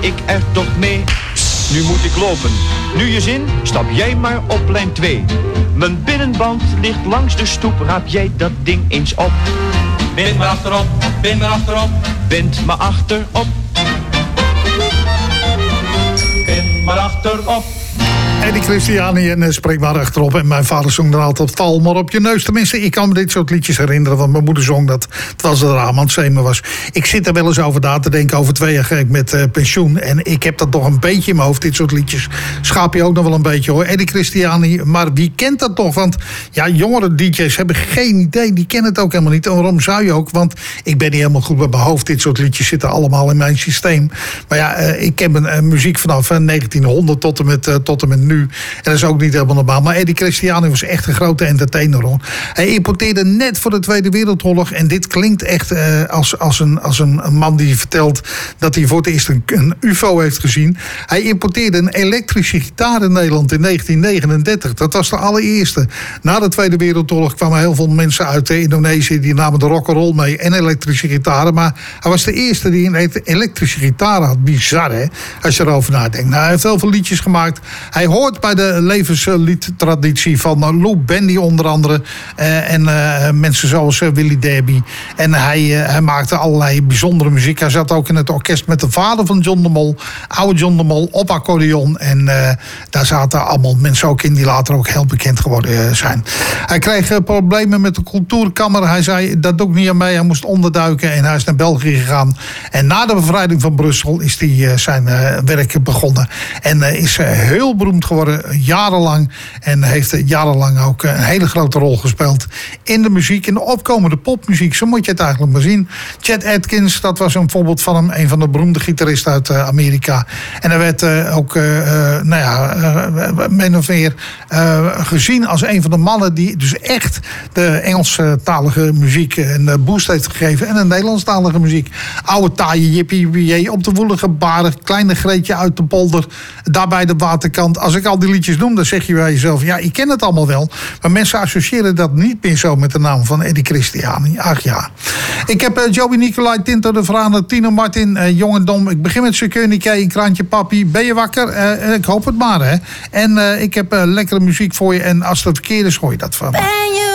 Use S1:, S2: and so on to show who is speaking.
S1: ik er toch mee. Nu moet ik lopen. Nu je zin, stap jij maar op lijn 2. Mijn binnenband ligt langs de stoep, raap jij dat ding eens op.
S2: Bind maar achterop, bind maar achterop.
S1: Bind me achterop.
S2: Bind maar achterop.
S3: Eddie Christiani en spreek maar achterop. En mijn vader zong dan altijd val maar op je neus. Tenminste, ik kan me dit soort liedjes herinneren. Want mijn moeder zong dat terwijl ze er aan het zemen was. Ik zit er wel eens over na te denken. Over 2 jaar ga ik met pensioen. En ik heb dat nog een beetje in mijn hoofd, dit soort liedjes. Schaap je ook nog wel een beetje hoor. Eddie Christiani, maar wie kent dat toch? Want ja, jongere DJ's hebben geen idee. Die kennen het ook helemaal niet. En waarom zou je ook? Want ik ben niet helemaal goed bij mijn hoofd. Dit soort liedjes zitten allemaal in mijn systeem. Maar ja, ik ken mijn muziek vanaf 1900 tot en met nu. En dat is ook niet helemaal normaal. Maar Eddie Christiani was echt een grote entertainer hoor. Hij importeerde net voor de Tweede Wereldoorlog. En dit klinkt echt als een man die vertelt dat hij voor het eerst een UFO heeft gezien. Hij importeerde een elektrische gitaar in Nederland in 1939. Dat was de allereerste. Na de Tweede Wereldoorlog kwamen heel veel mensen uit Indonesië. Die namen de rock'n'roll mee en elektrische gitaren. Maar hij was de eerste die een elektrische gitaar had. Bizar hè, als je erover nadenkt. Nou, hij heeft heel veel liedjes gemaakt. Hij hoort bij de levensliedtraditie van Lou Bendy onder andere. En mensen zoals Willy Derby. En hij maakte allerlei bijzondere muziek. Hij zat ook in het orkest met de vader van John de Mol. Oude John de Mol op accordeon. En daar zaten allemaal mensen ook in die later ook heel bekend geworden zijn. Hij kreeg problemen met de cultuurkamer. Hij zei, dat doe ik niet aan mee. Hij moest onderduiken en hij is naar België gegaan. En na de bevrijding van Brussel is hij zijn werk begonnen. En is heel beroemd geworden, jarenlang. En heeft jarenlang ook een hele grote rol gespeeld in de muziek, in de opkomende popmuziek. Zo moet je het eigenlijk maar zien. Chet Atkins, dat was een voorbeeld van hem. Een van de beroemde gitaristen uit Amerika. En hij werd ook, min of meer gezien als een van de mannen die dus echt de Engelstalige muziek een boost heeft gegeven. En de Nederlandstalige muziek. Oude taaie jippie op de woelige baren. Kleine Greetje uit de polder. Daarbij de waterkant. Als ik al die liedjes noem, dan zeg je bij jezelf, ja, ik ken het allemaal wel. Maar mensen associëren dat niet meer zo met de naam van Eddie Christiani. Ach ja. Ik heb Joey Nicolai, Tinto de Vranen, Tino Martin, Jong en Dom. Ik begin met Security, een Kraantje Papi. Ben je wakker? Ik hoop het maar, hè. En ik heb lekkere muziek voor je. En als het verkeerd is, hoor je dat van me.